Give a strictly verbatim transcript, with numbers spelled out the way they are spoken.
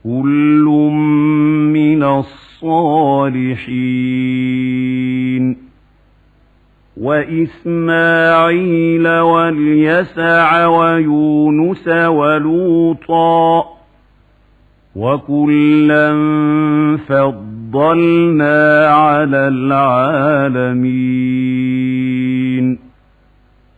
كل من الصالحين وإسماعيل واليسع ويونس ولوطا وكلا فضلنا على العالمين